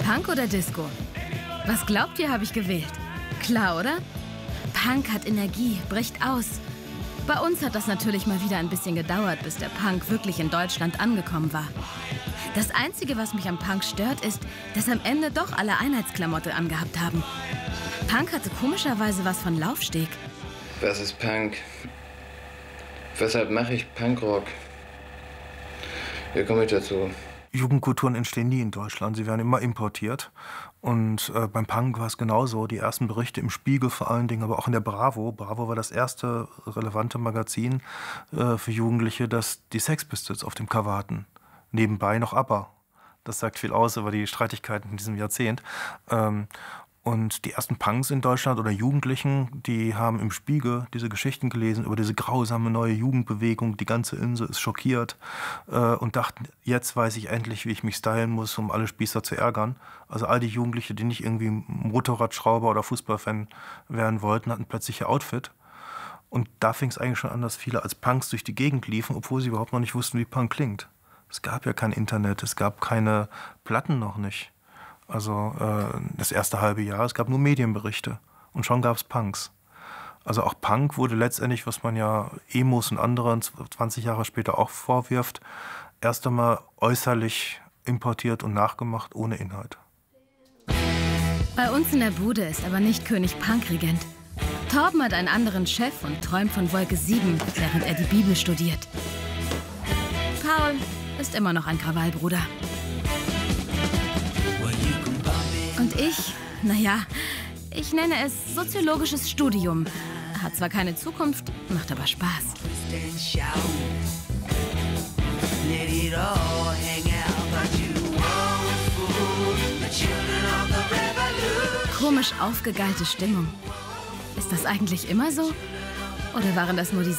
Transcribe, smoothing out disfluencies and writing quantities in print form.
Punk oder Disco? Was glaubt ihr, habe ich gewählt? Klar, oder? Punk hat Energie, bricht aus. Bei uns hat das natürlich mal wieder ein bisschen gedauert, bis der Punk wirklich in Deutschland angekommen war. Das Einzige, was mich am Punk stört, ist, dass am Ende doch alle Einheitsklamotte angehabt haben. Punk hatte komischerweise was von Laufsteg. Was ist Punk? Weshalb mache ich Punkrock? Wie komme ich dazu? Jugendkulturen entstehen nie in Deutschland, sie werden immer importiert. Und beim Punk war es genauso. Die ersten Berichte im Spiegel vor allen Dingen, aber auch in der Bravo. Bravo war das erste relevante Magazin für Jugendliche, das die Sex Pistols auf dem Cover hatten. Nebenbei noch ABBA. Das sagt viel aus über die Streitigkeiten in diesem Jahrzehnt. Und die ersten Punks in Deutschland oder Jugendlichen, die haben im Spiegel diese Geschichten gelesen über diese grausame neue Jugendbewegung. Die ganze Insel ist schockiert und dachten, jetzt weiß ich endlich, wie ich mich stylen muss, um alle Spießer zu ärgern. Also all die Jugendliche, die nicht irgendwie Motorradschrauber oder Fußballfan werden wollten, hatten plötzlich ihr Outfit. Und da fing es eigentlich schon an, dass viele als Punks durch die Gegend liefen, obwohl sie überhaupt noch nicht wussten, wie Punk klingt. Es gab ja kein Internet, es gab keine Platten noch nicht. Also das erste halbe Jahr, es gab nur Medienberichte und schon gab es Punks. Also auch Punk wurde letztendlich, was man ja Emos und anderen 20 Jahre später auch vorwirft, erst einmal äußerlich importiert und nachgemacht, ohne Inhalt. Bei uns in der Bude ist aber nicht König Punk Regent. Torben hat einen anderen Chef und träumt von Wolke 7, während er die Bibel studiert. Paul ist immer noch ein Krawallbruder. Und ich, ich nenne es soziologisches Studium. Hat zwar keine Zukunft, macht aber Spaß. Komisch aufgegeilte Stimmung. Ist das eigentlich immer so? Oder waren das nur die